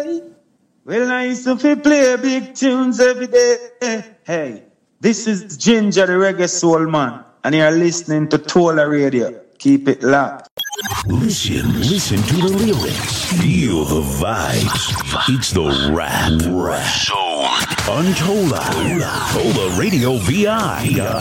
Well, I used to play big tunes every day. Hey, this is Ginger, the reggae soul man, and you're listening to Tola Radio. Keep it locked. Listen to the lyrics. Feel the vibes. It's the rap zone on Tola Radio VI.